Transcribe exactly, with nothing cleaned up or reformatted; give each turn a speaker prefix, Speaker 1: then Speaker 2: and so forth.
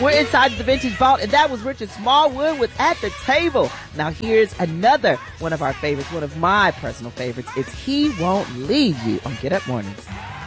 Speaker 1: We're inside the Vintage Vault, and that was Richard Smallwood with At the Table. Now here's another one of our favorites, one of my personal favorites. It's He Won't Leave You on Get Up Mornings.